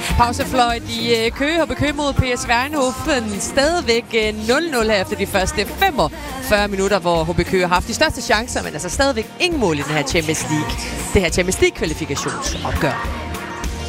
Pausefløjt i Køge, HB Køge mod PSV Eindhoven. Stadigvæk 0-0 her efter de første 45 minutter, hvor HB Køge har haft de største chancer, men altså stadigvæk ingen mål i den her Champions League. Det her Champions League kvalifikationsopgør.